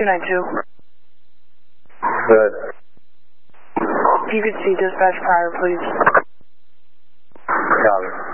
292. Good. If you could see dispatch prior, please. Copy.